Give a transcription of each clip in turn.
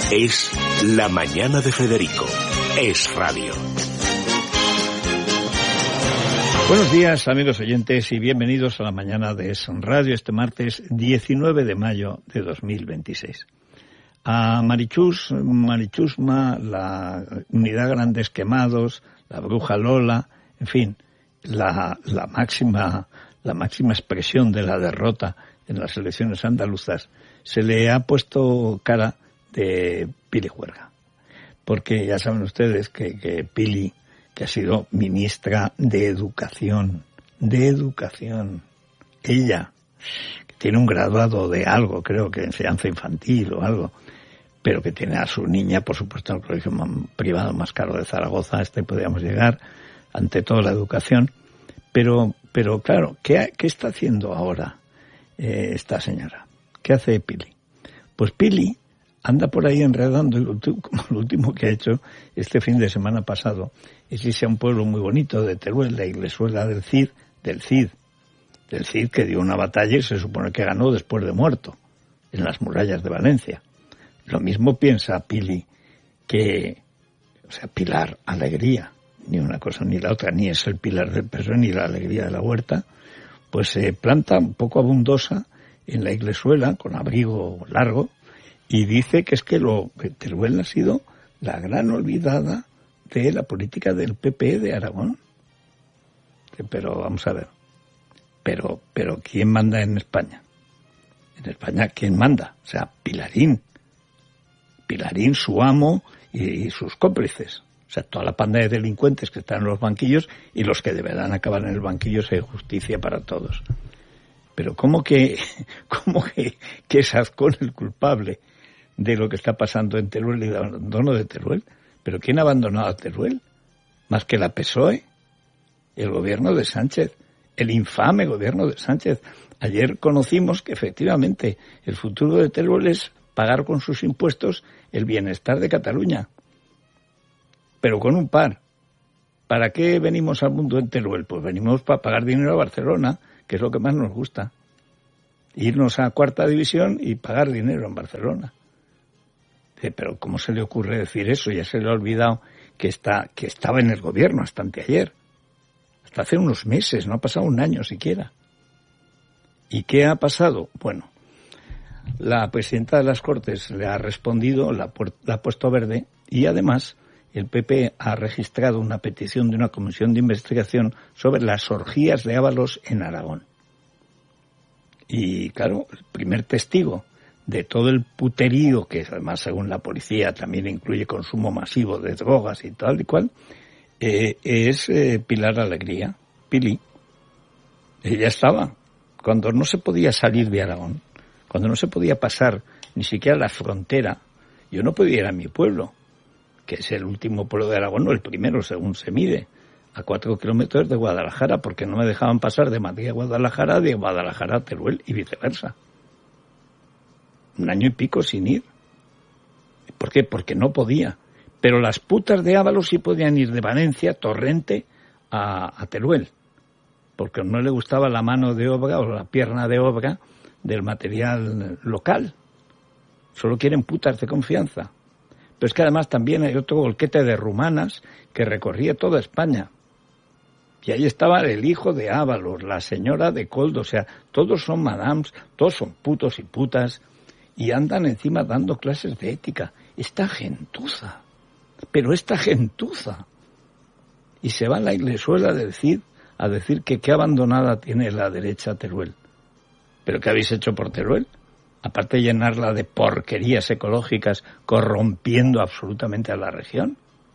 Es La Mañana de Federico. Es radio. Buenos días, amigos oyentes, y bienvenidos a La Mañana de Es Radio, este martes 19 de mayo de 2026. A Marichusma, la Unidad Grandes Quemados, la Bruja Lola, en fin, la máxima expresión de la derrota en las elecciones andaluzas, se le ha puesto cara de Pili Juerga. Porque ya saben ustedes que Pili, que ha sido ministra de Educación, ella, que tiene un graduado de algo, creo que enseñanza infantil o algo, pero que tiene a su niña, por supuesto, en el colegio privado más caro de Zaragoza, podríamos llegar, ante todo la educación, pero claro, ¿qué está haciendo ahora esta señora? ¿Qué hace Pili? Pues Pili anda por ahí enredando, como lo último que ha hecho este fin de semana pasado es irse a un pueblo muy bonito de Teruel, la Iglesuela del Cid, que dio una batalla y se supone que ganó después de muerto, en las murallas de Valencia. Lo mismo piensa Pili Pilar Alegría, ni una cosa ni la otra, ni es el Pilar del PSOE ni la Alegría de la Huerta, pues se planta un poco abundosa en la Iglesuela, con abrigo largo, y dice que es que Teruel ha sido la gran olvidada de la política del PP de Aragón. Pero vamos a ver, pero ¿quién manda en España? En España, ¿quién manda? O sea, Pilarín, su amo y sus cómplices. O sea, toda la panda de delincuentes que están en los banquillos y los que deberán acabar en el banquillo, si hay justicia para todos. Pero ¿cómo que es Azcón el culpable de lo que está pasando en Teruel y el abandono de Teruel? ¿Pero quién ha abandonado a Teruel? Más que la PSOE, el gobierno de Sánchez, el infame gobierno de Sánchez. Ayer conocimos que efectivamente el futuro de Teruel es pagar con sus impuestos el bienestar de Cataluña. Pero con un par. ¿Para qué venimos al mundo en Teruel? Pues venimos para pagar dinero a Barcelona, que es lo que más nos gusta. Irnos a cuarta división y pagar dinero en Barcelona. Pero ¿cómo se le ocurre decir eso? Ya se le ha olvidado que estaba en el gobierno hasta anteayer. Hasta hace unos meses, no ha pasado un año siquiera. ¿Y qué ha pasado? Bueno, la presidenta de las Cortes le ha respondido, la ha puesto verde, y además el PP ha registrado una petición de una comisión de investigación sobre las orgías de Ábalos en Aragón. Y claro, el primer testigo de todo el puterío, que además según la policía también incluye consumo masivo de drogas y tal y cual, es Pilar Alegría, Pili. Ella estaba, cuando no se podía salir de Aragón, cuando no se podía pasar ni siquiera la frontera, yo no podía ir a mi pueblo, que es el último pueblo de Aragón, no el primero según se mide, a 4 kilómetros de Guadalajara, porque no me dejaban pasar de Madrid a Guadalajara, de Guadalajara a Teruel y viceversa. Un año y pico sin ir. ¿Por qué? Porque no podía. Pero las putas de Ábalos sí podían ir de Valencia, Torrente, a Teruel, porque no le gustaba la mano de obra o la pierna de obra del material local. Solo quieren putas de confianza. Pero es que además también hay otro golquete de rumanas que recorría toda España. Y ahí estaba el hijo de Ábalos, la señora de Coldo, o sea, todos son madams, todos son putos y putas, y andan encima dando clases de ética. Esta gentuza, y se va a la Iglesuela del Cid a decir que qué abandonada tiene la derecha Teruel. ¿Pero qué habéis hecho por Teruel? Aparte de llenarla de porquerías ecológicas, corrompiendo absolutamente a la región.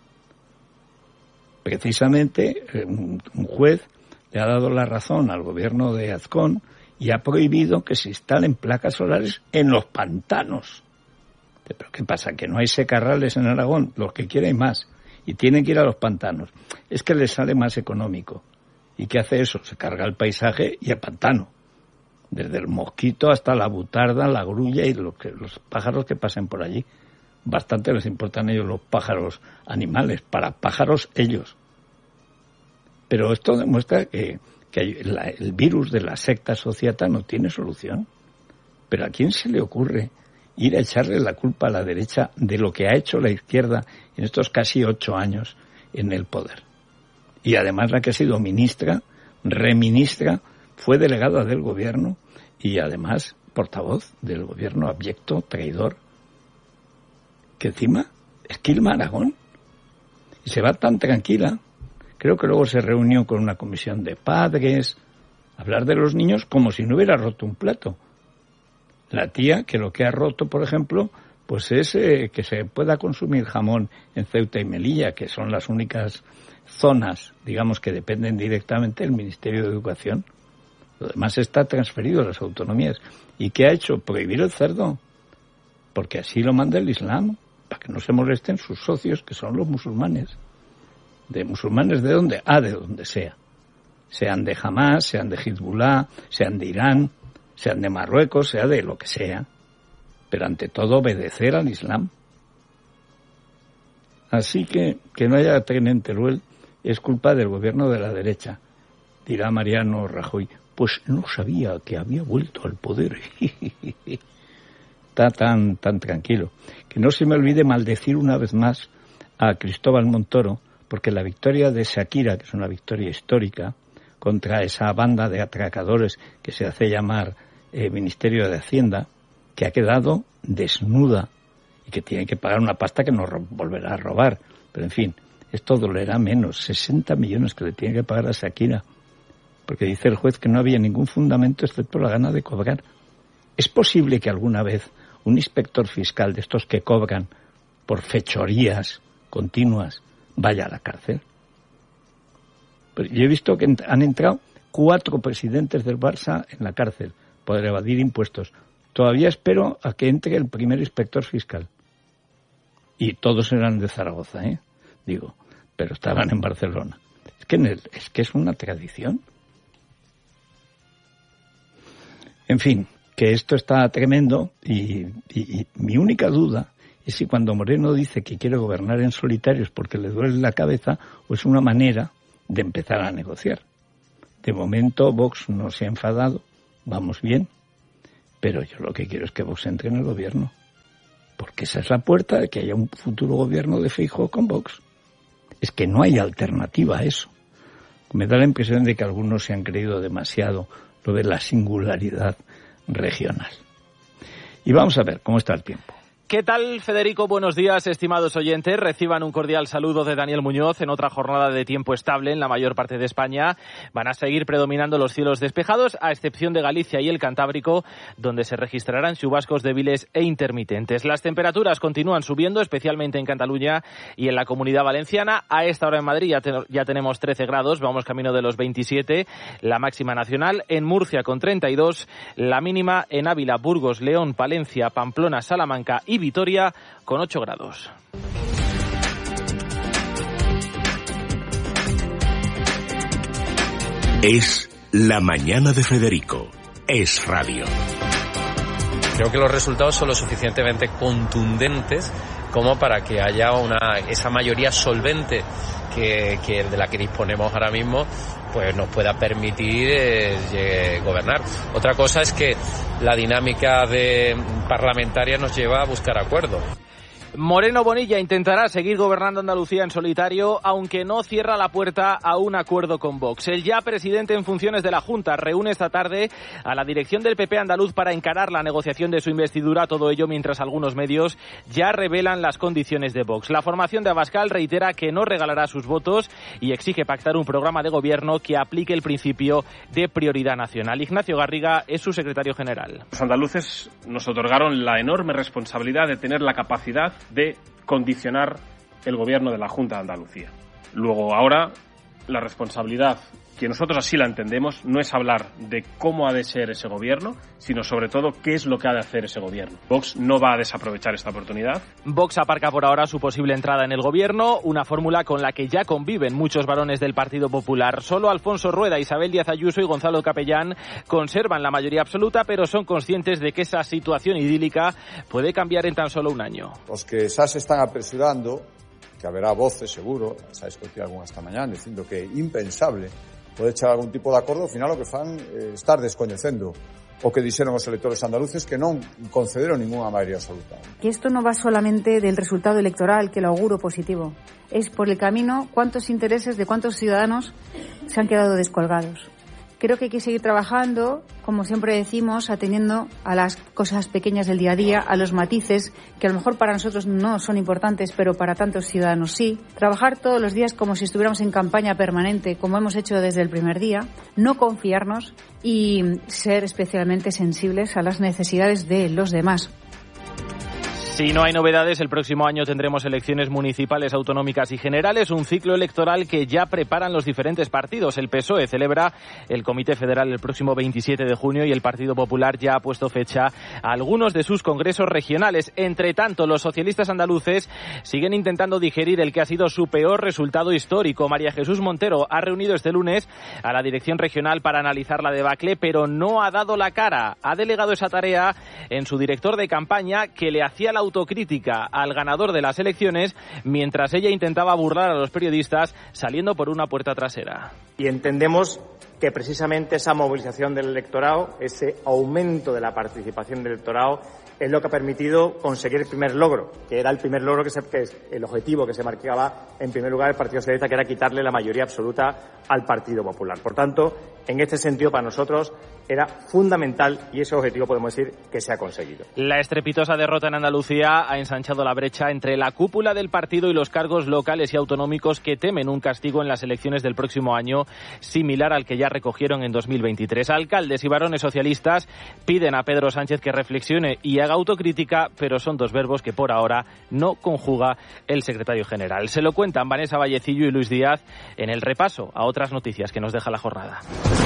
Precisamente un juez le ha dado la razón al gobierno de Azcón y ha prohibido que se instalen placas solares en los pantanos. ¿Pero qué pasa? ¿Que no hay secarrales en Aragón? Los que quieren más. Y tienen que ir a los pantanos. Es que les sale más económico. ¿Y qué hace eso? Se carga el paisaje y el pantano. Desde el mosquito hasta la butarda, la grulla y los pájaros que pasen por allí. Bastante les importan ellos los pájaros animales. Para pájaros ellos. Pero esto demuestra que el virus de la secta sociata no tiene solución. Pero ¿a quién se le ocurre ir a echarle la culpa a la derecha de lo que ha hecho la izquierda en estos casi 8 años en el poder. Y además la que ha sido ministra, reministra, fue delegada del gobierno y además portavoz del gobierno abyecto, traidor, que encima es Quilma Aragón. Y se va tan tranquila. Creo que luego se reunió con una comisión de padres, hablar de los niños como si no hubiera roto un plato. La tía, que lo que ha roto, por ejemplo, pues es que se pueda consumir jamón en Ceuta y Melilla, que son las únicas zonas, digamos, que dependen directamente del Ministerio de Educación. Lo demás está transferido a las autonomías. ¿Y qué ha hecho? Prohibir el cerdo, porque así lo manda el Islam, para que no se molesten sus socios, que son los musulmanes. ¿De musulmanes de dónde? De donde sea. Sean de Hamás, sean de Hezbollah, sean de Irán, sean de Marruecos, sea de lo que sea. Pero ante todo obedecer al Islam. Así que no haya tren en Teruel es culpa del gobierno de la derecha. Dirá Mariano Rajoy, pues no sabía que había vuelto al poder. Está tan tranquilo. Que no se me olvide maldecir una vez más a Cristóbal Montoro, porque la victoria de Shakira, que es una victoria histórica, contra esa banda de atracadores que se hace llamar Ministerio de Hacienda, que ha quedado desnuda y que tiene que pagar una pasta que no volverá a robar. Pero en fin, esto dolerá menos, 60 millones que le tiene que pagar a Shakira, porque dice el juez que no había ningún fundamento excepto la gana de cobrar. ¿Es posible que alguna vez un inspector fiscal de estos que cobran por fechorías continuas vaya a la cárcel? Pero yo he visto que han entrado 4 presidentes del Barça en la cárcel por evadir impuestos. Todavía espero a que entre el primer inspector fiscal. Y todos eran de Zaragoza, digo, pero estaban en Barcelona. Es que es una tradición. En fin, que esto está tremendo y mi única duda es si cuando Moreno dice que quiere gobernar en solitario es porque le duele la cabeza o es una manera de empezar a negociar. De momento Vox no se ha enfadado, vamos bien, pero yo lo que quiero es que Vox entre en el gobierno, porque esa es la puerta de que haya un futuro gobierno de Feijóo con Vox. Es que no hay alternativa a eso. Me da la impresión de que algunos se han creído demasiado lo de la singularidad regional. Y vamos a ver cómo está el tiempo. ¿Qué tal, Federico? Buenos días, estimados oyentes. Reciban un cordial saludo de Daniel Muñoz en otra jornada de tiempo estable en la mayor parte de España. Van a seguir predominando los cielos despejados, a excepción de Galicia y el Cantábrico, donde se registrarán chubascos débiles e intermitentes. Las temperaturas continúan subiendo, especialmente en Cataluña y en la Comunidad Valenciana. A esta hora en Madrid ya tenemos 13 grados, vamos camino de los 27, la máxima nacional. En Murcia con 32, la mínima en Ávila, Burgos, León, Palencia, Pamplona, Salamanca y Vitoria con 8 grados. Es la mañana de Federico. Es radio. Creo que los resultados son lo suficientemente contundentes como para que haya esa mayoría solvente que de la que disponemos ahora mismo, pues nos pueda permitir gobernar. Otra cosa es que la dinámica parlamentaria nos lleva a buscar acuerdos. Moreno Bonilla intentará seguir gobernando Andalucía en solitario, aunque no cierra la puerta a un acuerdo con Vox. El ya presidente en funciones de la Junta reúne esta tarde a la dirección del PP andaluz para encarar la negociación de su investidura, todo ello mientras algunos medios ya revelan las condiciones de Vox. La formación de Abascal reitera que no regalará sus votos y exige pactar un programa de gobierno que aplique el principio de prioridad nacional. Ignacio Garriga es su secretario general. Los andaluces nos otorgaron la enorme responsabilidad de tener la capacidad de condicionar el gobierno de la Junta de Andalucía. Luego, ahora, la responsabilidad, que nosotros así la entendemos, no es hablar de cómo ha de ser ese gobierno, sino sobre todo qué es lo que ha de hacer ese gobierno. Vox no va a desaprovechar esta oportunidad. Vox aparca por ahora su posible entrada en el gobierno, una fórmula con la que ya conviven muchos varones del Partido Popular. Solo Alfonso Rueda, Isabel Díaz Ayuso y Gonzalo Capellán conservan la mayoría absoluta, pero son conscientes de que esa situación idílica puede cambiar en tan solo un año. Los que xa se están apresurando, que haberá voces seguro, xa escoití algunha esta mañá, dicindo que é impensable pode echar algún tipo de acordo, ao final o que fan estar descoñecendo o que dixeron os electores andaluces que non concederon ninguna maioría absoluta. Que esto no va solamente del resultado electoral, que lo auguro positivo. Es por el camino cuántos intereses de cuántos ciudadanos se han quedado descolgados. Creo que hay que seguir trabajando, como siempre decimos, atendiendo a las cosas pequeñas del día a día, a los matices, que a lo mejor para nosotros no son importantes, pero para tantos ciudadanos sí. Trabajar todos los días como si estuviéramos en campaña permanente, como hemos hecho desde el primer día. No confiarnos y ser especialmente sensibles a las necesidades de los demás. Si no hay novedades, el próximo año tendremos elecciones municipales, autonómicas y generales, un ciclo electoral que ya preparan los diferentes partidos. El PSOE celebra el Comité Federal el próximo 27 de junio y el Partido Popular ya ha puesto fecha a algunos de sus congresos regionales. Entre tanto, los socialistas andaluces siguen intentando digerir el que ha sido su peor resultado histórico. María Jesús Montero ha reunido este lunes a la dirección regional para analizar la debacle, pero no ha dado la cara. Ha delegado esa tarea en su director de campaña, que le hacía la autocrítica al ganador de las elecciones mientras ella intentaba burlar a los periodistas saliendo por una puerta trasera. Y entendemos que precisamente esa movilización del electorado, ese aumento de la participación del electorado, es lo que ha permitido conseguir el primer logro, que era el primer logro, que es el objetivo que se marcaba en primer lugar el Partido Socialista, que era quitarle la mayoría absoluta al Partido Popular. Por tanto, en este sentido, para nosotros era fundamental y ese objetivo podemos decir que se ha conseguido. La estrepitosa derrota en Andalucía ha ensanchado la brecha entre la cúpula del partido y los cargos locales y autonómicos que temen un castigo en las elecciones del próximo año, similar al que ya recogieron en 2023. Alcaldes y varones socialistas piden a Pedro Sánchez que reflexione y haga autocrítica, pero son dos verbos que por ahora no conjuga el secretario general. Se lo cuentan Vanessa Vallecillo y Luis Díaz en el repaso a otras noticias que nos deja la jornada.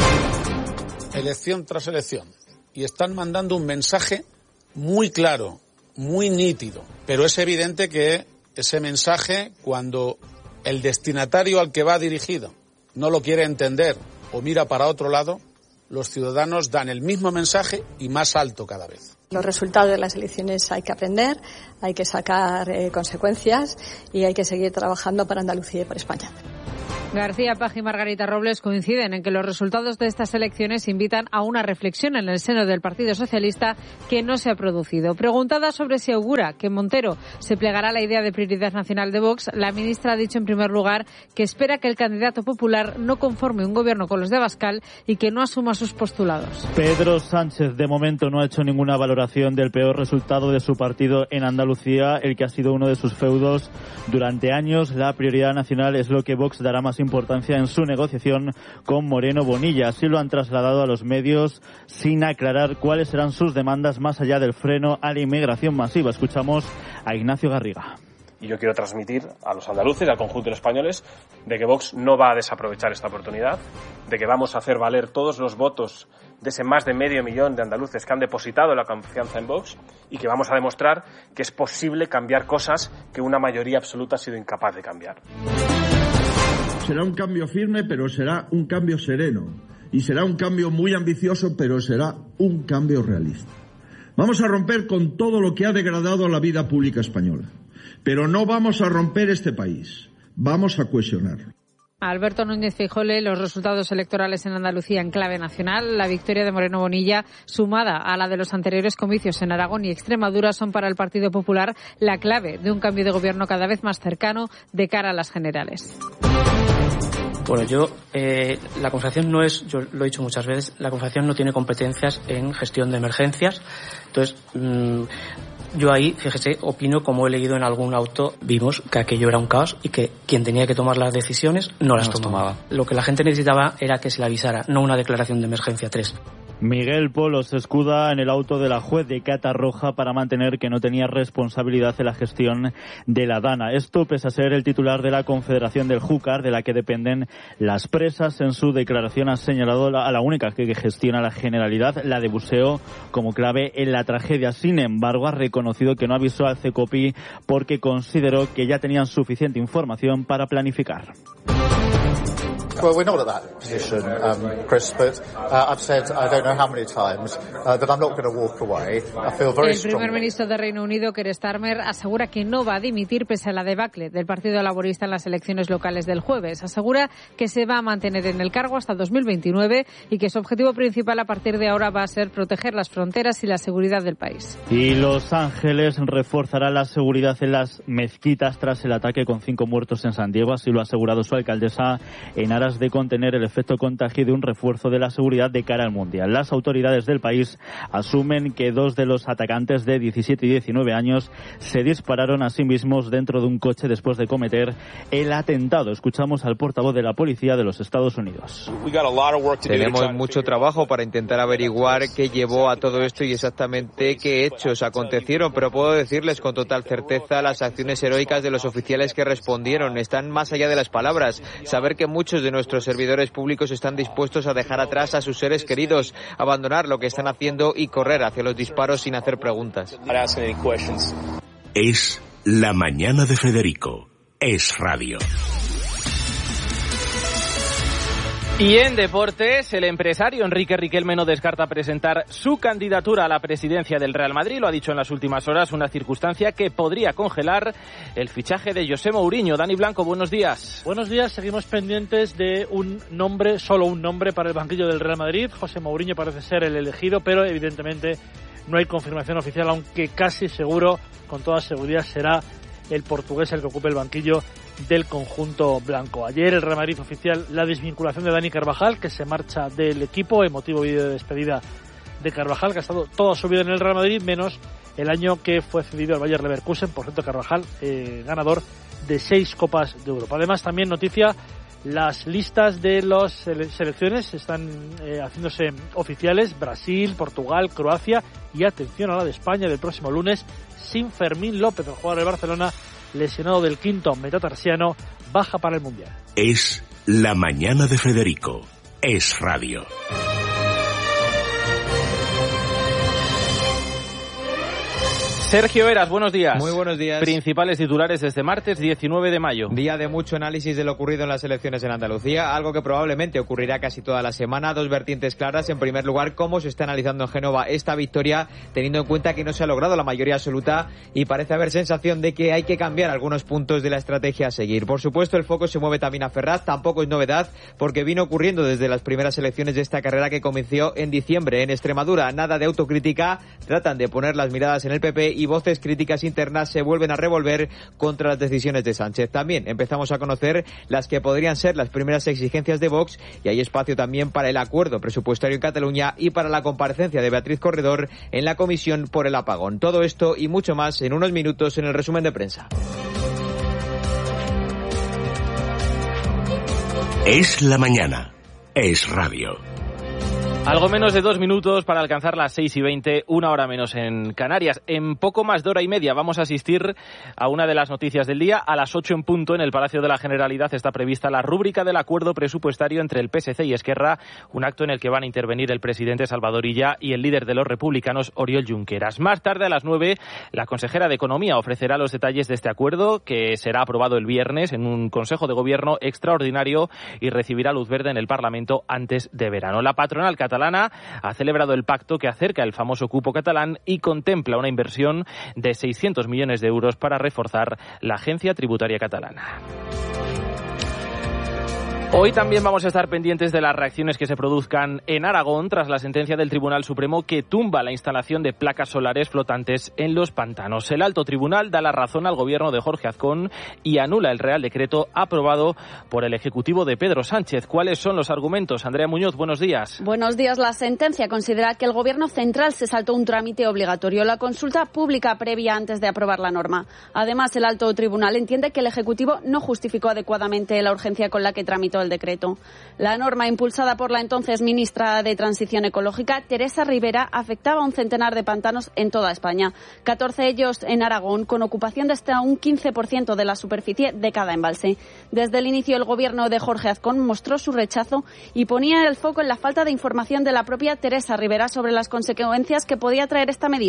Elección tras elección. Y están mandando un mensaje muy claro, muy nítido. Pero es evidente que ese mensaje, cuando el destinatario al que va dirigido no lo quiere entender o mira para otro lado, los ciudadanos dan el mismo mensaje y más alto cada vez. Los resultados de las elecciones hay que aprender, hay que sacar consecuencias y hay que seguir trabajando para Andalucía y para España. García Paje y Margarita Robles coinciden en que los resultados de estas elecciones invitan a una reflexión en el seno del Partido Socialista que no se ha producido. Preguntada sobre si augura que Montero se plegará a la idea de prioridad nacional de Vox, la ministra ha dicho en primer lugar que espera que el candidato popular no conforme un gobierno con los de Abascal y que no asuma sus postulados. Pedro Sánchez de momento no ha hecho ninguna valoración del peor resultado de su partido en Andalucía, el que ha sido uno de sus feudos durante años. La prioridad nacional es lo que Vox dará más importancia en su negociación con Moreno Bonilla. Así lo han trasladado a los medios sin aclarar cuáles serán sus demandas más allá del freno a la inmigración masiva. Escuchamos a Ignacio Garriga. Y yo quiero transmitir a los andaluces y al conjunto de los españoles de que Vox no va a desaprovechar esta oportunidad, de que vamos a hacer valer todos los votos de ese más de 500.000 de andaluces que han depositado la confianza en Vox y que vamos a demostrar que es posible cambiar cosas que una mayoría absoluta ha sido incapaz de cambiar. Será un cambio firme, pero será un cambio sereno. Y será un cambio muy ambicioso, pero será un cambio realista. Vamos a romper con todo lo que ha degradado la vida pública española. Pero no vamos a romper este país. Vamos a cohesionarlo. Alberto Núñez Feijóo lee los resultados electorales en Andalucía en clave nacional. La victoria de Moreno Bonilla, sumada a la de los anteriores comicios en Aragón y Extremadura, son para el Partido Popular la clave de un cambio de gobierno cada vez más cercano de cara a las generales. Bueno, la Confederación no es, yo lo he dicho muchas veces, la Confederación no tiene competencias en gestión de emergencias. Entonces, yo ahí, fíjese, opino, como he leído en algún auto, vimos que aquello era un caos y que quien tenía que tomar las decisiones no las tomaba. Lo que la gente necesitaba era que se le avisara, no una declaración de emergencia 3. Miguel Polo se escuda en el auto de la juez de Catarroja para mantener que no tenía responsabilidad en la gestión de la Dana. Esto pese a ser el titular de la Confederación del Júcar, de la que dependen las presas. En su declaración ha señalado a la única que gestiona la Generalidad, la de Buceo, como clave en la tragedia. Sin embargo, ha reconocido que no avisó al CECOPI porque consideró que ya tenían suficiente información para planificar. Well, we're not at that position, Chris, but I've said I don't know how many times that I'm not going to walk away. I feel very strongly. El primer ministro de Reino Unido, Keir Starmer, asegura que no va a dimitir pese a la debacle del Partido Laborista en las elecciones locales del jueves. Asegura que se va a mantener en el cargo hasta 2029 y que su objetivo principal a partir de ahora va a ser proteger las fronteras y la seguridad del país. Y Los Ángeles reforzará la seguridad en las mezquitas tras el ataque con 5 muertos en San Diego. Así lo ha asegurado su alcaldesa en aras de contener el efecto contagio de un refuerzo de la seguridad de cara al Mundial. Las autoridades del país asumen que 2 de los atacantes de 17 y 19 años se dispararon a sí mismos dentro de un coche después de cometer el atentado. Escuchamos al portavoz de la policía de los Estados Unidos. Tenemos mucho trabajo para intentar averiguar qué llevó a todo esto y exactamente qué hechos acontecieron, pero puedo decirles con total certeza las acciones heroicas de los oficiales que respondieron están más allá de las palabras. Saber que muchos de nuestros servidores públicos están dispuestos a dejar atrás a sus seres queridos, abandonar lo que están haciendo y correr hacia los disparos sin hacer preguntas. Es La Mañana de Federico. Es Radio. Y en deportes, el empresario Enrique Riquelme no descarta presentar su candidatura a la presidencia del Real Madrid. Lo ha dicho en las últimas horas, una circunstancia que podría congelar el fichaje de José Mourinho. Dani Blanco, buenos días. Buenos días, seguimos pendientes de un nombre, solo un nombre para el banquillo del Real Madrid. José Mourinho parece ser el elegido, pero evidentemente no hay confirmación oficial, aunque casi seguro, con toda seguridad, será el portugués el que ocupe el banquillo del conjunto blanco. Ayer el Real Madrid oficial la desvinculación de Dani Carvajal, que se marcha del equipo, emotivo vídeo de despedida de Carvajal, que ha estado toda su vida en el Real Madrid, menos el año que fue cedido al Bayer Leverkusen. Por cierto, Carvajal, ganador de 6 Copas de Europa. Además, también noticia, las listas de las selecciones están haciéndose oficiales. Brasil, Portugal, Croacia y atención a la de España del próximo lunes, sin Fermín López, el jugador del Barcelona, lesionado del quinto metatarsiano, baja para el Mundial. Es La Mañana de Federico. Es Radio. Sergio Eras, buenos días. Muy buenos días. Principales titulares desde martes 19 de mayo. Día de mucho análisis de lo ocurrido en las elecciones en Andalucía, algo que probablemente ocurrirá casi toda la semana. 2 vertientes claras. En primer lugar, cómo se está analizando en Génova esta victoria, teniendo en cuenta que no se ha logrado la mayoría absoluta y parece haber sensación de que hay que cambiar algunos puntos de la estrategia a seguir. Por supuesto, el foco se mueve también a Ferraz. Tampoco es novedad, porque vino ocurriendo desde las primeras elecciones de esta carrera que comenzó en diciembre en Extremadura. Nada de autocrítica, tratan de poner las miradas en el PP y voces críticas internas se vuelven a revolver contra las decisiones de Sánchez. También empezamos a conocer las que podrían ser las primeras exigencias de Vox y hay espacio también para el acuerdo presupuestario en Cataluña y para la comparecencia de Beatriz Corredor en la comisión por el apagón. Todo esto y mucho más en unos minutos en el resumen de prensa. Es la mañana. Es Radio. Algo menos de 2 minutos para alcanzar las 6:20, 1 hora menos en Canarias. En poco más de hora y media vamos a asistir a una de las noticias del día. A las 8 en punto, en el Palacio de la Generalidad, está prevista la rúbrica del acuerdo presupuestario entre el PSC y Esquerra, un acto en el que van a intervenir el presidente Salvador Illa y el líder de los republicanos, Oriol Junqueras. Más tarde, a las 9, la consejera de Economía ofrecerá los detalles de este acuerdo, que será aprobado el viernes en un Consejo de Gobierno extraordinario y recibirá luz verde en el Parlamento antes de verano. La patronal catalana ha celebrado el pacto que acerca el famoso cupo catalán y contempla una inversión de 600 millones de euros para reforzar la agencia tributaria catalana. Hoy también vamos a estar pendientes de las reacciones que se produzcan en Aragón tras la sentencia del Tribunal Supremo que tumba la instalación de placas solares flotantes en los pantanos. El alto tribunal da la razón al gobierno de Jorge Azcón y anula el Real Decreto aprobado por el Ejecutivo de Pedro Sánchez. ¿Cuáles son los argumentos? Andrea Muñoz, buenos días. Buenos días. La sentencia considera que el Gobierno central se saltó un trámite obligatorio, la consulta pública previa antes de aprobar la norma. Además, el alto tribunal entiende que el Ejecutivo no justificó adecuadamente la urgencia con la que tramitó el decreto. La norma, impulsada por la entonces ministra de Transición Ecológica, Teresa Rivera, afectaba a un centenar de pantanos en toda España, 14 de ellos en Aragón, con ocupación de hasta un 15% de la superficie de cada embalse. Desde el inicio, el gobierno de Jorge Azcón mostró su rechazo y ponía el foco en la falta de información de la propia Teresa Rivera sobre las consecuencias que podía traer esta medida.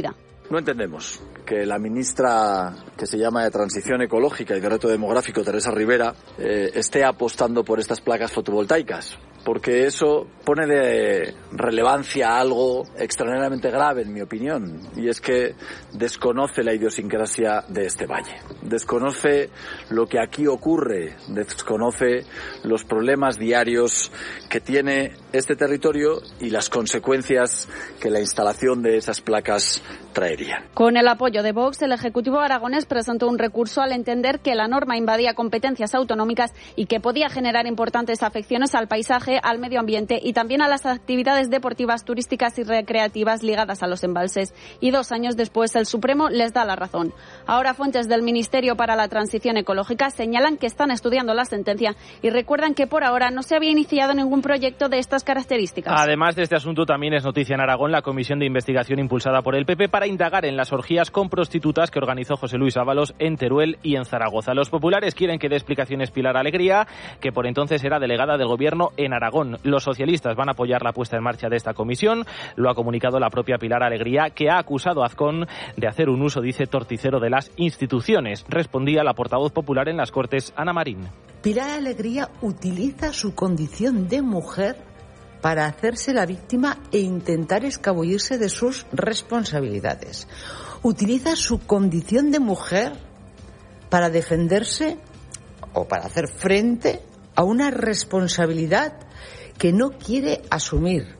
No entendemos que la ministra que se llama de Transición Ecológica y de Reto Demográfico, Teresa Rivera, esté apostando por estas placas fotovoltaicas, porque eso pone de relevancia algo extraordinariamente grave, en mi opinión, y es que desconoce la idiosincrasia de este valle, desconoce lo que aquí ocurre, desconoce los problemas diarios que tiene este territorio y las consecuencias que la instalación de esas placas traería. Con el apoyo de Vox, el Ejecutivo aragonés presentó un recurso al entender que la norma invadía competencias autonómicas y que podía generar importantes afecciones al paisaje, al medio ambiente y también a las actividades deportivas, turísticas y recreativas ligadas a los embalses. Y 2 años después, el Supremo les da la razón. Ahora, fuentes del Ministerio para la Transición Ecológica señalan que están estudiando la sentencia y recuerdan que por ahora no se había iniciado ningún proyecto de estas características. Además de este asunto, también es noticia en Aragón la comisión de investigación impulsada por el PP para indagar en las orgías con prostitutas que organizó José Luis Ábalos en Teruel y en Zaragoza. Los populares quieren que dé explicaciones Pilar Alegría, que por entonces era delegada del Gobierno en Aragón. Los socialistas van a apoyar la puesta en marcha de esta comisión. Lo ha comunicado la propia Pilar Alegría, que ha acusado a Azcón de hacer un uso, dice, torticero de las instituciones. Respondía la portavoz popular en las Cortes, Ana Marín. Pilar Alegría utiliza su condición de mujer para hacerse la víctima e intentar escabullirse de sus responsabilidades. Utiliza su condición de mujer para defenderse o para hacer frente a una responsabilidad que no quiere asumir.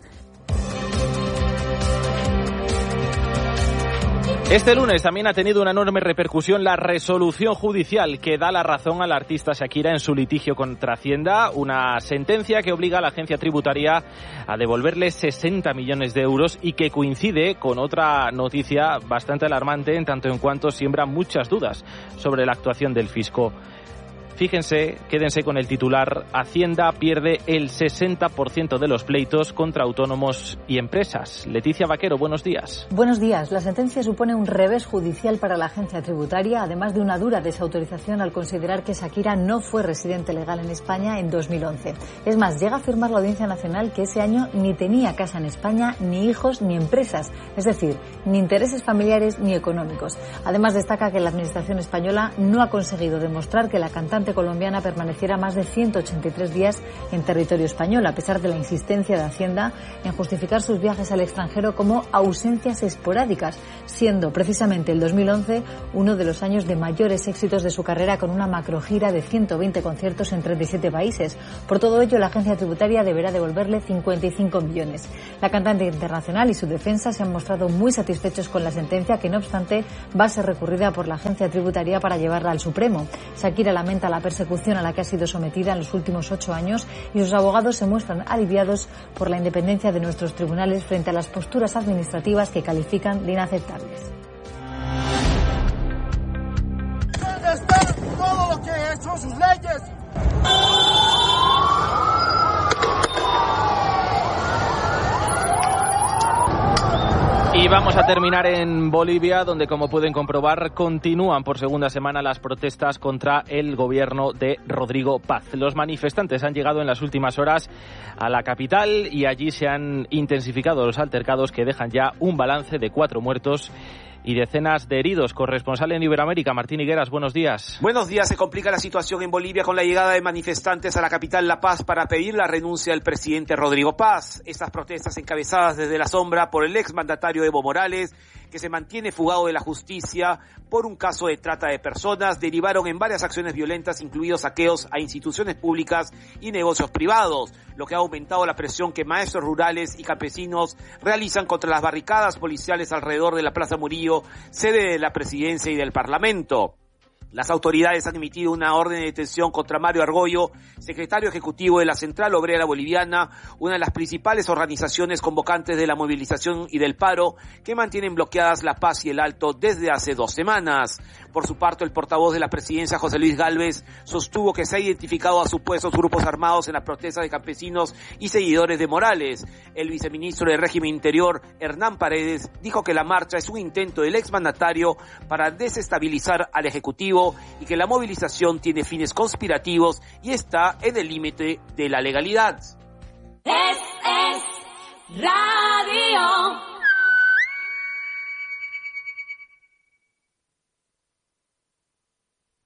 Este lunes también ha tenido una enorme repercusión la resolución judicial que da la razón a la artista Shakira en su litigio contra Hacienda, una sentencia que obliga a la agencia tributaria a devolverle 60 millones de euros y que coincide con otra noticia bastante alarmante en tanto en cuanto siembra muchas dudas sobre la actuación del fisco. Fíjense, quédense con el titular: Hacienda pierde el 60% de los pleitos contra autónomos y empresas. Leticia Vaquero, buenos días. Buenos días. La sentencia supone un revés judicial para la agencia tributaria, además de una dura desautorización al considerar que Shakira no fue residente legal en España en 2011. Es más, llega a afirmar la Audiencia Nacional que ese año ni tenía casa en España, ni hijos, ni empresas, es decir, ni intereses familiares ni económicos. Además, destaca que la Administración española no ha conseguido demostrar que la cantante colombiana permaneciera más de 183 días en territorio español, a pesar de la insistencia de Hacienda en justificar sus viajes al extranjero como ausencias esporádicas, siendo precisamente el 2011 uno de los años de mayores éxitos de su carrera, con una macrogira de 120 conciertos en 37 países. Por todo ello, la agencia tributaria deberá devolverle 55 millones. La cantante internacional y su defensa se han mostrado muy satisfechos con la sentencia, que no obstante va a ser recurrida por la agencia tributaria para llevarla al Supremo. Shakira lamenta la persecución a la que ha sido sometida en los últimos 8 años y sus abogados se muestran aliviados por la independencia de nuestros tribunales frente a las posturas administrativas que califican de inaceptables. ¿Dónde está todo lo que he hecho, sus leyes? Y vamos a terminar en Bolivia, donde, como pueden comprobar, continúan por segunda semana las protestas contra el gobierno de Rodrigo Paz. Los manifestantes han llegado en las últimas horas a la capital y allí se han intensificado los altercados que dejan ya un balance de 4 muertos y decenas de heridos. Corresponsal en Iberoamérica, Martín Higueras, buenos días. Buenos días. Se complica la situación en Bolivia con la llegada de manifestantes a la capital La Paz para pedir la renuncia del presidente Rodrigo Paz. Estas protestas, encabezadas desde la sombra por el exmandatario Evo Morales, que se mantiene fugado de la justicia por un caso de trata de personas, derivaron en varias acciones violentas, incluidos saqueos a instituciones públicas y negocios privados, lo que ha aumentado la presión que maestros rurales y campesinos realizan contra las barricadas policiales alrededor de la Plaza Murillo, sede de la presidencia y del Parlamento. Las autoridades han emitido una orden de detención contra Mario Argollo, secretario ejecutivo de la Central Obrera Boliviana, una de las principales organizaciones convocantes de la movilización y del paro, que mantienen bloqueadas La Paz y el Alto desde hace 2 semanas. Por su parte, el portavoz de la presidencia, José Luis Gálvez, sostuvo que se ha identificado a supuestos grupos armados en las protestas de campesinos y seguidores de Morales. El viceministro del Régimen Interior, Hernán Paredes, dijo que la marcha es un intento del exmandatario para desestabilizar al Ejecutivo y que la movilización tiene fines conspirativos y está en el límite de la legalidad. Es Radio.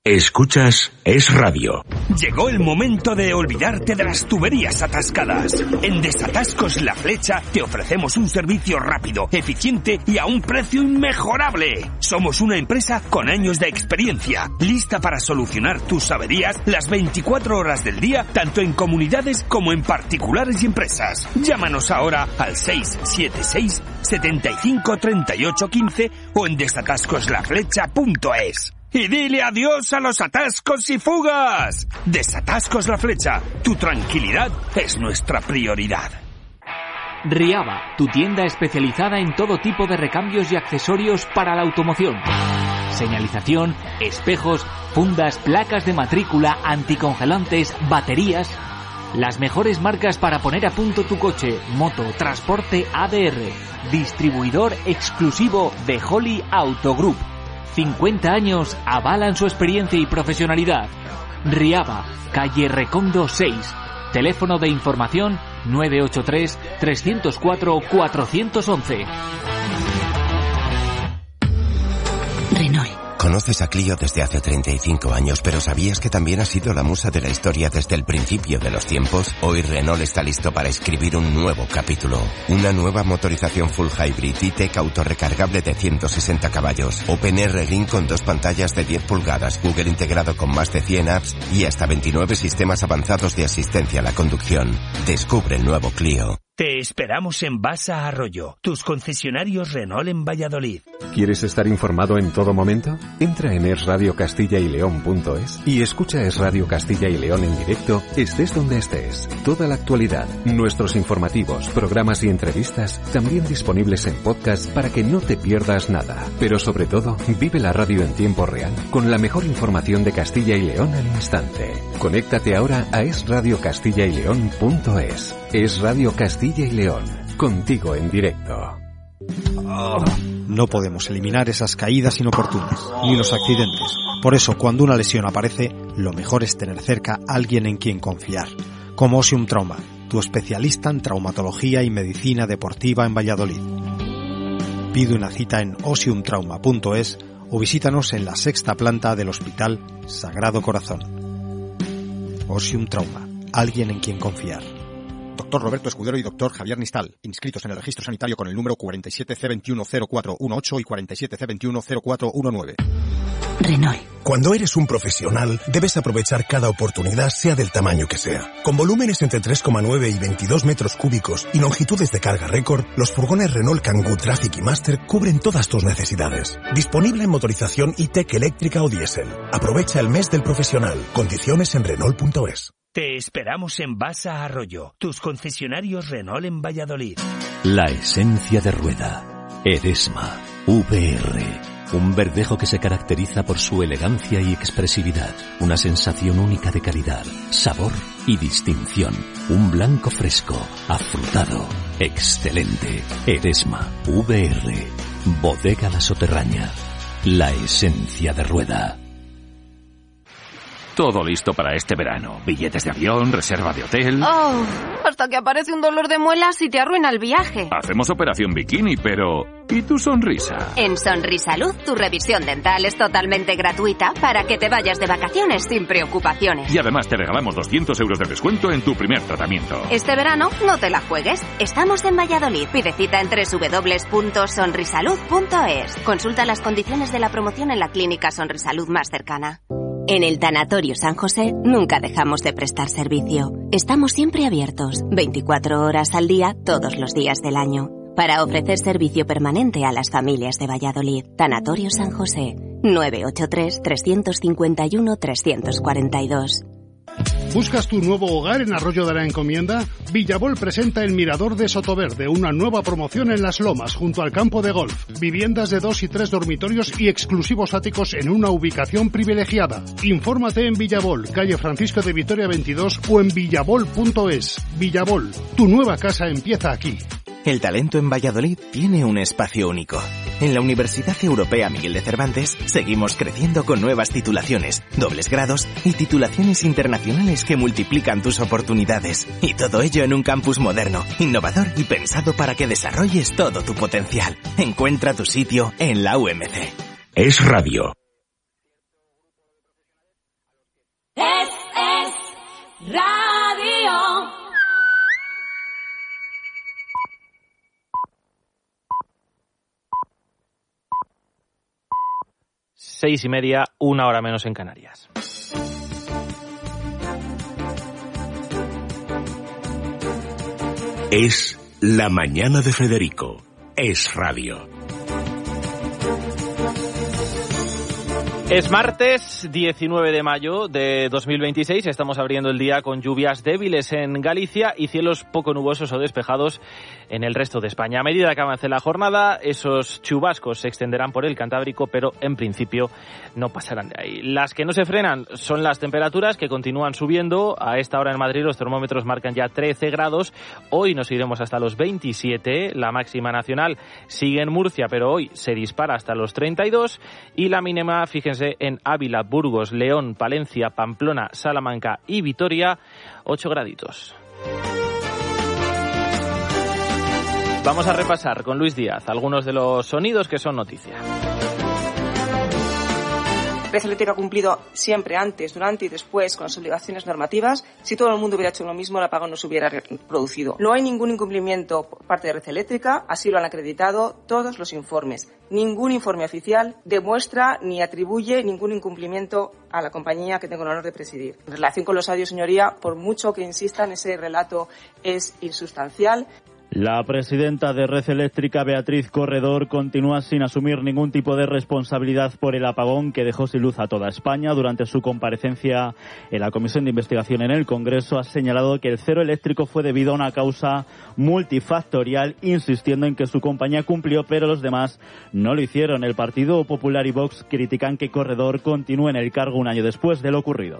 Escuchas Es Radio. Llegó el momento de olvidarte de las tuberías atascadas. En Desatascos La Flecha te ofrecemos un servicio rápido, eficiente y a un precio inmejorable. Somos una empresa con años de experiencia, lista para solucionar tus averías las 24 horas del día, tanto en comunidades como en particulares y empresas. Llámanos ahora al 676 75 38 15 o en desatascoslaflecha.es. Y dile adiós a los atascos y fugas. Desatascos La Flecha. Tu tranquilidad es nuestra prioridad. Riaba, tu tienda especializada en todo tipo de recambios y accesorios para la automoción. Señalización, espejos, fundas, placas de matrícula, anticongelantes, baterías. Las mejores marcas para poner a punto tu coche, moto, transporte ADR. Distribuidor exclusivo de Holly Auto Group. 50 años avalan su experiencia y profesionalidad. Riaba, calle Recondo 6. Teléfono de información 983 304 411. Renault. Conoces a Clio desde hace 35 años, pero ¿sabías que también ha sido la musa de la historia desde el principio de los tiempos? Hoy Renault está listo para escribir un nuevo capítulo. Una nueva motorización full hybrid E-Tech autorrecargable de 160 caballos. OpenR Ring con 2 pantallas de 10 pulgadas, Google integrado con más de 100 apps y hasta 29 sistemas avanzados de asistencia a la conducción. Descubre el nuevo Clio. Te esperamos en Basa Arroyo, tus concesionarios Renault en Valladolid. ¿Quieres estar informado en todo momento? Entra en esradiocastilla-y-león.es y escucha Es Radio Castilla y León en directo, estés donde estés. Toda la actualidad, nuestros informativos, programas y entrevistas, también disponibles en podcast para que no te pierdas nada. Pero sobre todo, vive la radio en tiempo real, con la mejor información de Castilla y León al instante. Conéctate ahora a esradiocastilla-y-león.es. Es Radio Castilla y León, contigo en directo. No podemos eliminar esas caídas inoportunas, ni los accidentes. Por eso, cuando una lesión aparece, lo mejor es tener cerca a alguien en quien confiar. Como Osium Trauma, tu especialista en traumatología y medicina deportiva en Valladolid. Pide una cita en osiumtrauma.es o visítanos en la 6ª planta del Hospital Sagrado Corazón. Osium Trauma, alguien en quien confiar. Dr. Roberto Escudero y Dr. Javier Nistal, inscritos en el registro sanitario con el número 47C210418 y 47C210419. Renault. Cuando eres un profesional, debes aprovechar cada oportunidad, sea del tamaño que sea. Con volúmenes entre 3,9 y 22 metros cúbicos y longitudes de carga récord, los furgones Renault Kangoo Traffic y Master cubren todas tus necesidades. Disponible en motorización E-Tech eléctrica o diésel. Aprovecha el mes del profesional. Condiciones en Renault.es. Te esperamos en Basa Arroyo, tus concesionarios Renault en Valladolid. La esencia de rueda. Eresma. VR. Un verdejo que se caracteriza por su elegancia y expresividad. Una sensación única de calidad, sabor y distinción. Un blanco fresco, afrutado, excelente. Eresma. VR. Bodega La Soterraña. La esencia de rueda. Todo listo para este verano. Billetes de avión, reserva de hotel... Oh, hasta que aparece un dolor de muelas y te arruina el viaje. Hacemos operación bikini, pero... ¿y tu sonrisa? En Sonrisalud, tu revisión dental es totalmente gratuita para que te vayas de vacaciones sin preocupaciones. Y además te regalamos 200 euros de descuento en tu primer tratamiento. Este verano no te la juegues. Estamos en Valladolid. Pide cita en www.sonrisalud.es. Consulta las condiciones de la promoción en la clínica Sonrisalud más cercana. En el Tanatorio San José nunca dejamos de prestar servicio. Estamos siempre abiertos, 24 horas al día, todos los días del año, para ofrecer servicio permanente a las familias de Valladolid. Tanatorio San José, 983-351-342. ¿Buscas tu nuevo hogar en Arroyo de la Encomienda? Villabol presenta el Mirador de Sotoverde, una nueva promoción en Las Lomas, junto al campo de golf. Viviendas de 2 y 3 dormitorios y exclusivos áticos en una ubicación privilegiada. Infórmate en Villabol, calle Francisco de Vitoria 22 o en villabol.es. Villabol, tu nueva casa empieza aquí. El talento en Valladolid tiene un espacio único. En la Universidad Europea Miguel de Cervantes seguimos creciendo con nuevas titulaciones, dobles grados y titulaciones internacionales que multiplican tus oportunidades. Y todo ello en un campus moderno, innovador y pensado para que desarrolles todo tu potencial. Encuentra tu sitio en la UMC. Es Radio. Radio. 6:30, 1 hora menos en Canarias. Es La Mañana de Federico. Es radio. Es martes 19 de mayo de 2026, estamos abriendo el día con lluvias débiles en Galicia y cielos poco nubosos o despejados en el resto de España. A medida que avance la jornada, esos chubascos se extenderán por el Cantábrico, pero en principio no pasarán de ahí. Las que no se frenan son las temperaturas, que continúan subiendo. A esta hora en Madrid los termómetros marcan ya 13 grados. Hoy nos iremos hasta los 27. La máxima nacional sigue en Murcia, pero hoy se dispara hasta los 32. Y la mínima, fíjense, en Ávila, Burgos, León, Palencia, Pamplona, Salamanca y Vitoria, 8 graditos. Vamos a repasar con Luis Díaz algunos de los sonidos que son noticia. Red Eléctrica ha cumplido siempre, antes, durante y después, con las obligaciones normativas. Si todo el mundo hubiera hecho lo mismo, el apagón no se hubiera producido. No hay ningún incumplimiento por parte de Red Eléctrica, así lo han acreditado todos los informes. Ningún informe oficial demuestra ni atribuye ningún incumplimiento a la compañía que tengo el honor de presidir. En relación con los audios, señoría, por mucho que insistan, ese relato es insustancial. La presidenta de Red Eléctrica, Beatriz Corredor, continúa sin asumir ningún tipo de responsabilidad por el apagón que dejó sin luz a toda España. Durante su comparecencia en la Comisión de Investigación en el Congreso, ha señalado que el cero eléctrico fue debido a una causa multifactorial, insistiendo en que su compañía cumplió, pero los demás no lo hicieron. El Partido Popular y Vox critican que Corredor continúe en el cargo un año después de lo ocurrido.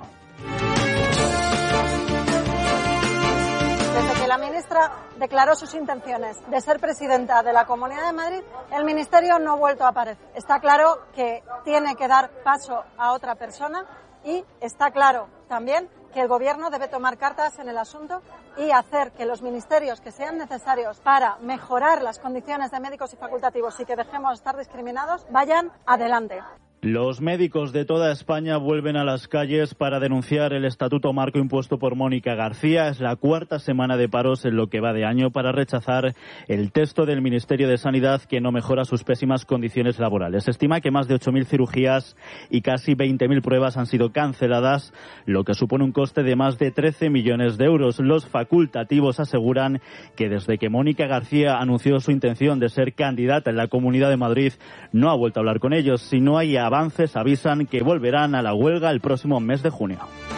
La ministra declaró sus intenciones de ser presidenta de la Comunidad de Madrid, el ministerio no ha vuelto a aparecer. Está claro que tiene que dar paso a otra persona y está claro también que el gobierno debe tomar cartas en el asunto y hacer que los ministerios que sean necesarios para mejorar las condiciones de médicos y facultativos y que dejemos de estar discriminados vayan adelante. Los médicos de toda España vuelven a las calles para denunciar el estatuto marco impuesto por Mónica García. Es la cuarta semana de paros en lo que va de año para rechazar el texto del Ministerio de Sanidad que no mejora sus pésimas condiciones laborales. Se estima que más de 8.000 cirugías y casi 20.000 pruebas han sido canceladas, lo que supone un coste de más de 13 millones de euros. Los facultativos aseguran que desde que Mónica García anunció su intención de ser candidata en la Comunidad de Madrid, no ha vuelto a hablar con ellos. Si no hay avances, avisan que volverán a la huelga el próximo mes de junio.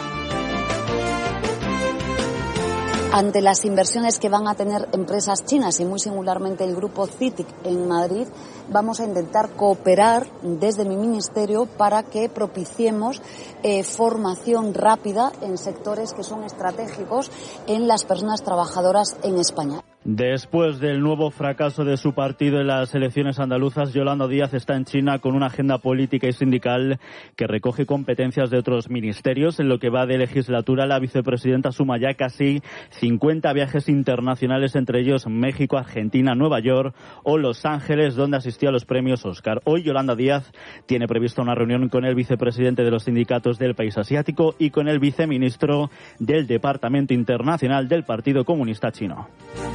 Ante las inversiones que van a tener empresas chinas y muy singularmente el grupo CITIC en Madrid, vamos a intentar cooperar desde mi ministerio para que propiciemos formación rápida en sectores que son estratégicos en las personas trabajadoras en España. Después del nuevo fracaso de su partido en las elecciones andaluzas, Yolanda Díaz está en China con una agenda política y sindical que recoge competencias de otros ministerios. En lo que va de legislatura, la vicepresidenta suma ya casi 50 viajes internacionales, entre ellos México, Argentina, Nueva York o Los Ángeles, donde asistió a los premios Oscar. Hoy Yolanda Díaz tiene prevista una reunión con el vicepresidente de los sindicatos del país asiático y con el viceministro del Departamento Internacional del Partido Comunista Chino.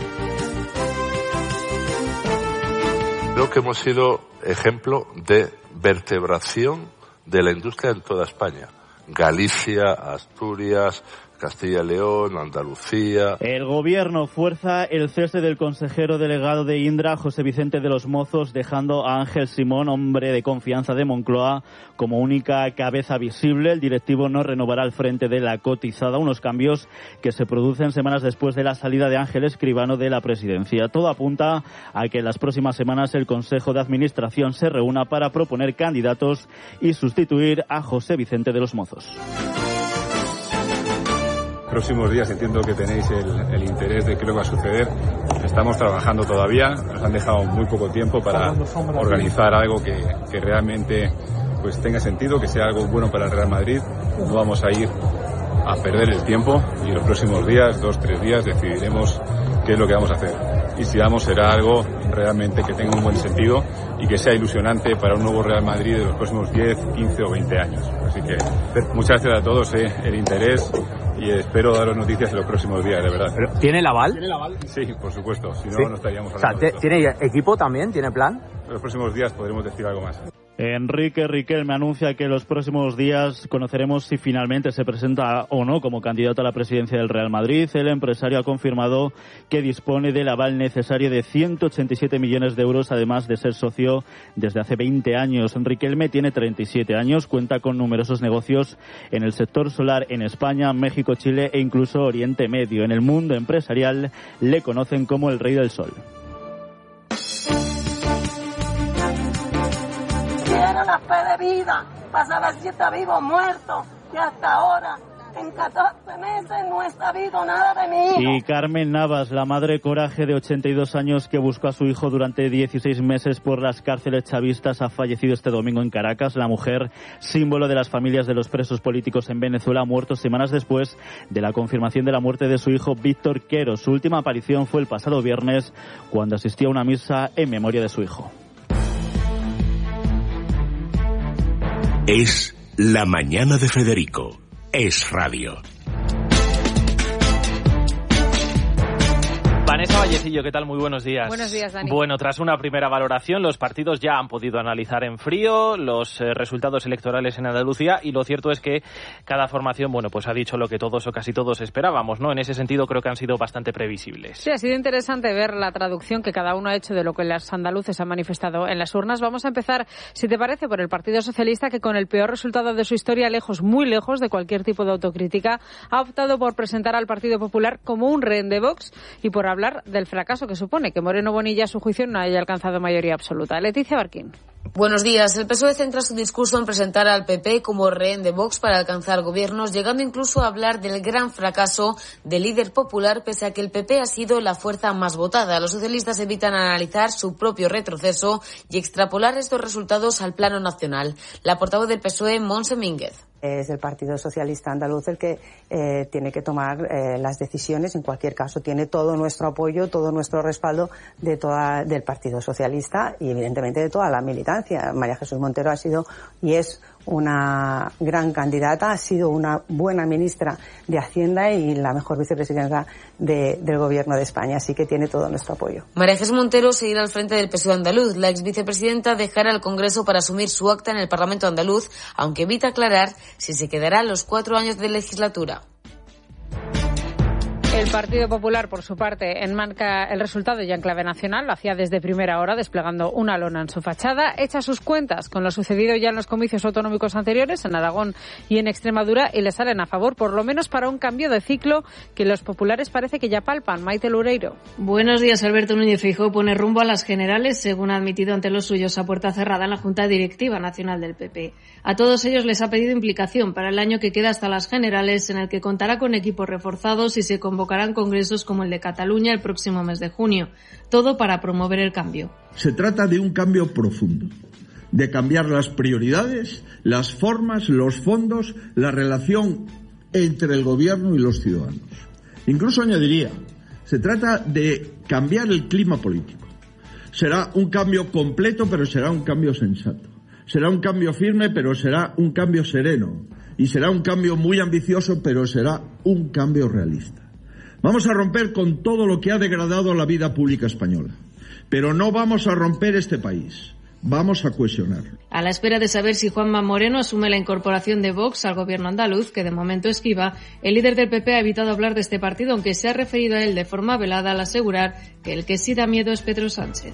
Creo que hemos sido ejemplo de vertebración de la industria en toda España. Galicia, Asturias, Castilla y León, Andalucía. El gobierno fuerza el cese del consejero delegado de Indra, José Vicente de los Mozos, dejando a Ángel Simón, hombre de confianza de Moncloa, como única cabeza visible. El directivo no renovará el frente de la cotizada, unos cambios que se producen semanas después de la salida de Ángel Escribano de la presidencia. Todo apunta a que en las próximas semanas el Consejo de Administración se reúna para proponer candidatos y sustituir a José Vicente de los Mozos. Próximos días entiendo que tenéis el interés de qué va a suceder. Estamos trabajando todavía, nos han dejado muy poco tiempo para organizar algo que realmente pues tenga sentido, que sea algo bueno para el Real Madrid. No vamos a ir a perder el tiempo y en los próximos días, 2-3 días, decidiremos qué es lo que vamos a hacer. Y si vamos, será algo realmente que tenga un buen sentido y que sea ilusionante para un nuevo Real Madrid de los próximos 10, 15 o 20 años. Así que muchas gracias a todos el interés y espero daros noticias en los próximos días, de verdad. ¿Pero tiene el aval? ¿Tiene el aval? Sí, por supuesto, si no, ¿Sí? no estaríamos hablando. O sea, ¿tiene equipo también? ¿Tiene plan? En los próximos días podremos decir algo más. Enrique Riquelme anuncia que en los próximos días conoceremos si finalmente se presenta o no como candidato a la presidencia del Real Madrid. El empresario ha confirmado que dispone del aval necesario de 187 millones de euros, además de ser socio desde hace 20 años. Riquelme tiene 37 años, cuenta con numerosos negocios en el sector solar en España, México, Chile e incluso Oriente Medio. En el mundo empresarial le conocen como el Rey del Sol. Quiero la fe de vida para saber si está vivo o muerto. Y hasta ahora, en 14 meses, no he sabido nada de mi hijo. Y Carmen Navas, la madre coraje de 82 años que buscó a su hijo durante 16 meses por las cárceles chavistas, ha fallecido este domingo en Caracas. La mujer, símbolo de las familias de los presos políticos en Venezuela, ha muerto semanas después de la confirmación de la muerte de su hijo Víctor Quero. Su última aparición fue el pasado viernes, cuando asistió a una misa en memoria de su hijo. Es La Mañana de Federico. Es Radio. Vanessa Vallecillo, ¿qué tal? Muy buenos días. Buenos días, Dani. Bueno, tras una primera valoración, los partidos ya han podido analizar en frío los resultados electorales en Andalucía, y lo cierto es que cada formación, bueno, pues ha dicho lo que todos o casi todos esperábamos, ¿no? En ese sentido creo que han sido bastante previsibles. Sí, ha sido interesante ver la traducción que cada uno ha hecho de lo que los andaluces han manifestado en las urnas. Vamos a empezar, si te parece, por el Partido Socialista, que con el peor resultado de su historia, lejos, muy lejos de cualquier tipo de autocrítica, ha optado por presentar al Partido Popular como un rehén de Vox y por hablar del fracaso que supone que Moreno Bonilla, a su juicio, no haya alcanzado mayoría absoluta. Leticia Barquín. Buenos días. El PSOE centra su discurso en presentar al PP como rehén de Vox para alcanzar gobiernos, llegando incluso a hablar del gran fracaso del líder popular, pese a que el PP ha sido la fuerza más votada. Los socialistas evitan analizar su propio retroceso y extrapolar estos resultados al plano nacional. La portavoz del PSOE, Montse Mínguez. Es el Partido Socialista Andaluz el que tiene que tomar las decisiones. En cualquier caso, tiene todo nuestro apoyo, todo nuestro respaldo del Partido Socialista y, evidentemente, de toda la militancia. María Jesús Montero ha sido y es una gran candidata, ha sido una buena ministra de Hacienda y la mejor vicepresidenta del Gobierno de España, así que tiene todo nuestro apoyo. María Jesús Montero seguirá al frente del PSOE andaluz. La exvicepresidenta dejará el Congreso para asumir su acta en el Parlamento andaluz, aunque evita aclarar si se quedará los 4 años de legislatura. El Partido Popular, por su parte, enmarca el resultado ya en clave nacional. Lo hacía desde primera hora, desplegando una lona en su fachada. Echa sus cuentas con lo sucedido ya en los comicios autonómicos anteriores, en Aragón y en Extremadura, y le salen a favor, por lo menos para un cambio de ciclo que los populares parece que ya palpan. Maite Loureiro. Buenos días. Alberto Núñez Feijóo pone rumbo a las generales, según ha admitido ante los suyos a puerta cerrada en la Junta Directiva Nacional del PP. A todos ellos les ha pedido implicación para el año que queda hasta las generales, en el que contará con equipos reforzados y se convocarán congresos como el de Cataluña el próximo mes de junio. Todo para promover el cambio. Se trata de un cambio profundo, de cambiar las prioridades, las formas, los fondos, la relación entre el gobierno y los ciudadanos. Incluso añadiría, se trata de cambiar el clima político. Será un cambio completo, pero será un cambio sensato. Será un cambio firme, pero será un cambio sereno. Y será un cambio muy ambicioso, pero será un cambio realista. Vamos a romper con todo lo que ha degradado la vida pública española. Pero no vamos a romper este país. Vamos a cohesionarlo. A la espera de saber si Juanma Moreno asume la incorporación de Vox al gobierno andaluz, que de momento esquiva, el líder del PP ha evitado hablar de este partido, aunque se ha referido a él de forma velada al asegurar que el que sí da miedo es Pedro Sánchez.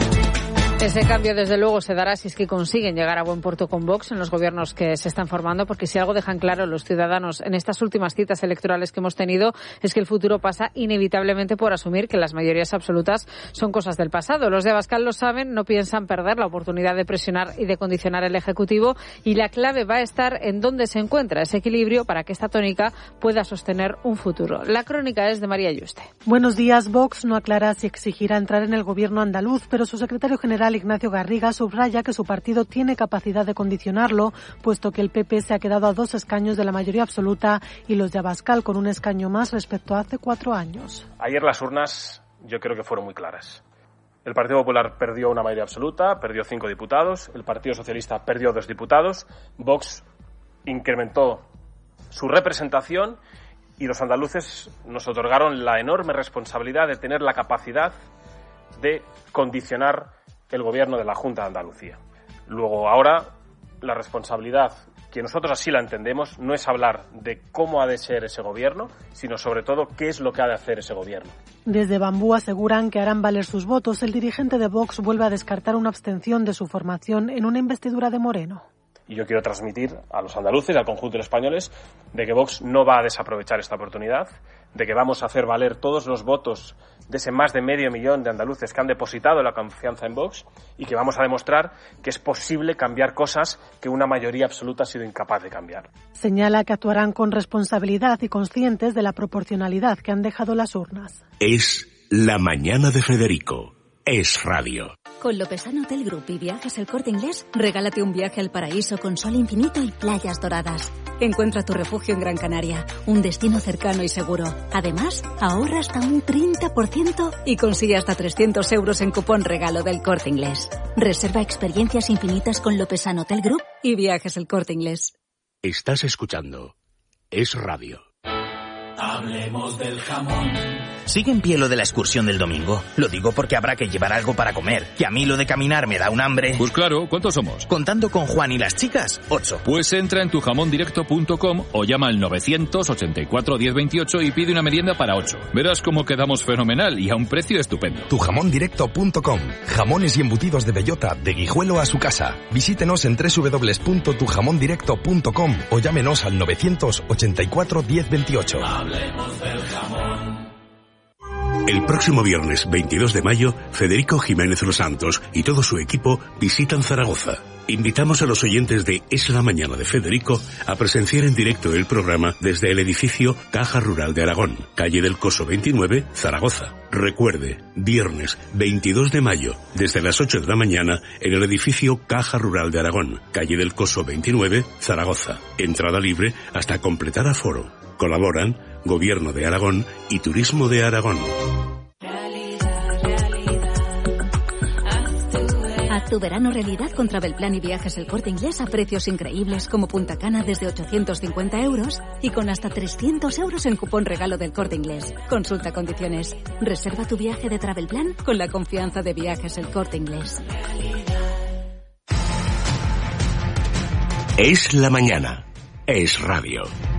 Ese cambio, desde luego, se dará si es que consiguen llegar a buen puerto con Vox en los gobiernos que se están formando, porque si algo dejan claro los ciudadanos en estas últimas citas electorales que hemos tenido es que el futuro pasa inevitablemente por asumir que las mayorías absolutas son cosas del pasado. Los de Abascal lo saben, no piensan perder la oportunidad de presionar y de condicionar el Ejecutivo, y la clave va a estar en dónde se encuentra ese equilibrio para que esta tónica pueda sostener un futuro. La crónica es de María Yuste. Buenos días. Vox no aclara si exigirá entrar en el gobierno andaluz, pero su secretario general, Ignacio Garriga, subraya que su partido tiene capacidad de condicionarlo, puesto que el PP se ha quedado a 2 escaños de la mayoría absoluta y los de Abascal con un escaño más respecto a hace 4 años. Ayer las urnas yo creo que fueron muy claras. El Partido Popular perdió una mayoría absoluta, perdió 5 diputados, el Partido Socialista perdió 2 diputados, Vox incrementó su representación y los andaluces nos otorgaron la enorme responsabilidad de tener la capacidad de condicionar el gobierno de la Junta de Andalucía. Luego, ahora, la responsabilidad, que nosotros así la entendemos, no es hablar de cómo ha de ser ese gobierno, sino sobre todo qué es lo que ha de hacer ese gobierno. Desde Bambú aseguran que harán valer sus votos. El dirigente de Vox vuelve a descartar una abstención de su formación en una investidura de Moreno. Y yo quiero transmitir a los andaluces y al conjunto de los españoles de que Vox no va a desaprovechar esta oportunidad, de que vamos a hacer valer todos los votos de ese más de 500.000 de andaluces que han depositado la confianza en Vox y que vamos a demostrar que es posible cambiar cosas que una mayoría absoluta ha sido incapaz de cambiar. Señala que actuarán con responsabilidad y conscientes de la proporcionalidad que han dejado las urnas. Es La Mañana de Federico. Es radio. Con Lopesano Hotel Group y Viajes El Corte Inglés, regálate un viaje al paraíso con sol infinito y playas doradas. Encuentra tu refugio en Gran Canaria, un destino cercano y seguro. Además, ahorra hasta un 30% y consigue hasta 300 euros en cupón regalo del Corte Inglés. Reserva experiencias infinitas con Lopesano Hotel Group y Viajes El Corte Inglés. Estás escuchando Es Radio. Hablemos del jamón. ¿Sigue en pie lo de la excursión del domingo? Lo digo porque habrá que llevar algo para comer, que a mí lo de caminar me da un hambre. Pues claro, ¿cuántos somos? Contando con Juan y las chicas, 8. Pues entra en tujamondirecto.com o llama al 984 1028 y pide una merienda para 8. Verás cómo quedamos fenomenal y a un precio estupendo. Tujamondirecto.com. Jamones y embutidos de bellota, de Guijuelo a su casa. Visítenos en www.tujamondirecto.com o llámenos al 984 1028. Hablemos del jamón. El próximo viernes 22 de mayo, Federico Jiménez Los Santos y todo su equipo visitan Zaragoza. Invitamos a los oyentes de Es la Mañana de Federico a presenciar en directo el programa desde el edificio Caja Rural de Aragón, calle del Coso 29, Zaragoza. Recuerde, viernes 22 de mayo, desde las 8 de la mañana, en el edificio Caja Rural de Aragón, calle del Coso 29, Zaragoza. Entrada libre hasta completar aforo. Colaboran Gobierno de Aragón y Turismo de Aragón. Haz tu verano realidad con Travelplan y Viajes El Corte Inglés a precios increíbles como Punta Cana desde 850 euros y con hasta 300 euros en cupón regalo del Corte Inglés. Consulta condiciones. Reserva tu viaje de Travelplan con la confianza de Viajes El Corte Inglés. Es la mañana. Es radio.